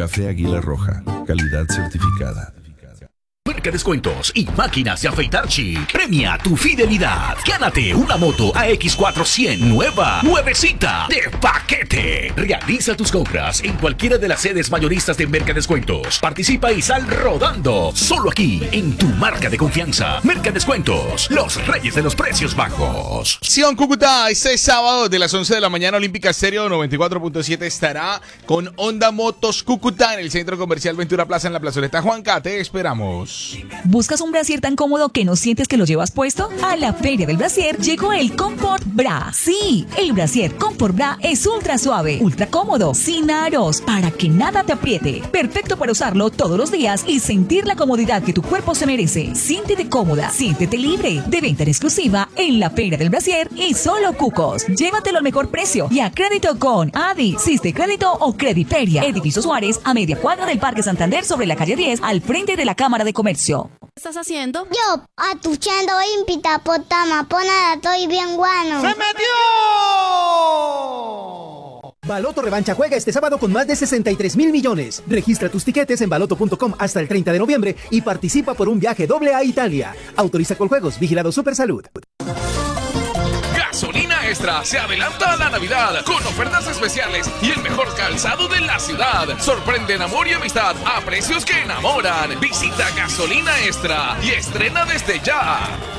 Café Águila Roja, calidad certificada. Marca Descuentos y Máquinas de Afeitar Chic. Premia tu fidelidad. Gánate una moto AX400 nueva, nuevecita, de paquete. Realiza tus compras en cualquiera de las sedes mayoristas de Merca Descuentos. Participa y sal rodando. Solo aquí, en tu marca de confianza. Merca Descuentos, los reyes de los precios bajos. Sion Cúcuta, este sábado de las 11 de la mañana, Olímpica Estéreo 94.7 estará con Honda Motos Cúcuta en el Centro Comercial Ventura Plaza en la Plazoleta Juanca. Te esperamos. ¿Buscas un brasier tan cómodo que no sientes que lo llevas puesto? A la Feria del Brasier llegó el Comfort Bra. Sí, el brasier Comfort Bra es ultra suave, ultra cómodo, sin aros, para que nada te apriete. Perfecto para usarlo todos los días y sentir la comodidad que tu cuerpo se merece. Siéntete cómoda, siéntete libre. De venta en exclusiva en la Feria del Brasier y solo Cucos. Llévatelo al mejor precio y a crédito con Adi, Siste Crédito o Crediferia. Edificio Suárez, a media cuadra del Parque Santander, sobre la calle 10, al frente de la Cámara de Comercio. ¿Qué estás haciendo? Yo, atuchando ímpita potama, ponada, estoy bien guano. ¡Se metió! Baloto Revancha juega este sábado con más de 63,000 millones. Registra tus tiquetes en baloto.com hasta el 30 de noviembre y participa por un viaje doble a Italia. Autoriza Coljuegos, vigilado Supersalud. Gasolina Extra se adelanta a la Navidad con ofertas especiales y el mejor calzado de la ciudad. Sorprende en amor y amistad a precios que enamoran. Visita Gasolina Extra y estrena desde ya.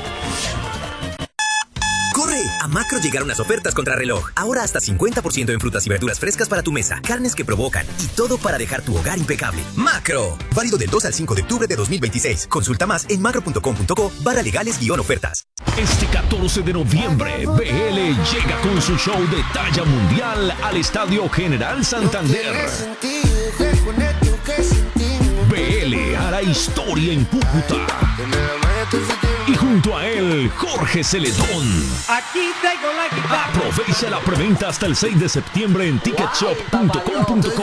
¡Corre! A Macro llegaron las ofertas contra reloj. Ahora hasta 50% en frutas y verduras frescas para tu mesa, carnes que provocan y todo para dejar tu hogar impecable. ¡Macro! Válido del 2 al 5 de octubre de 2026. Consulta más en macro.com.co/legales-ofertas. Este 14 de noviembre, BL llega con su show de talla mundial al Estadio General Santander. BL hará historia en Cúcuta. Y junto a él, Jorge Celedón. Aquí traigo la guitarra. Aprovecha la preventa hasta el 6 de septiembre en ticketshop.com.co.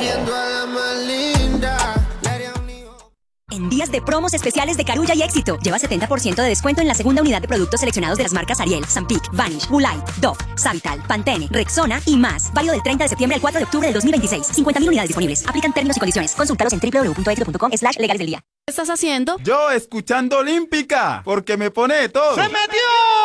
En días de promos especiales de Carulla y Éxito, lleva 70% de descuento en la segunda unidad de productos seleccionados de las marcas Ariel, Zampic, Vanish, Woolight, Dove, Savital, Pantene, Rexona y más. Válido del 30 de septiembre al 4 de octubre del 2026. 50,000 unidades disponibles. Aplican términos y condiciones. Consúltalos en www.exito.com/legales del día. ¿Qué estás haciendo? Yo escuchando Olímpica, porque me pone de todo. ¡Se metió!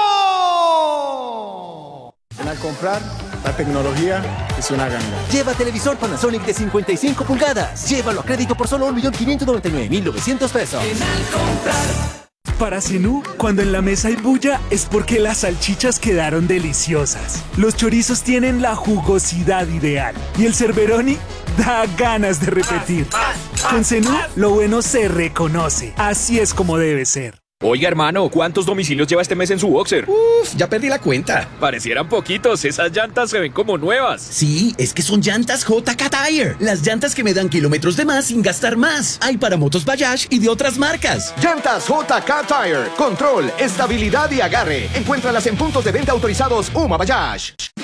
Al comprar, la tecnología es una ganga. Lleva televisor Panasonic de 55 pulgadas. Llévalo a crédito por solo 1.599.900 pesos. Para Zenú, cuando en la mesa hay bulla es porque las salchichas quedaron deliciosas. Los chorizos tienen la jugosidad ideal. Y el Cerberoni da ganas de repetir. Con Zenú, lo bueno se reconoce. Así es como debe ser. Oiga, hermano, ¿cuántos domicilios lleva este mes en su boxer? Ya perdí la cuenta. Parecieran poquitos, esas llantas se ven como nuevas. Sí, es que son llantas JK Tire. Las llantas que me dan kilómetros de más sin gastar más. Hay para motos Bayash y de otras marcas. Llantas JK Tire. Control, estabilidad y agarre. Encuéntralas en puntos de venta autorizados UMA Bayash.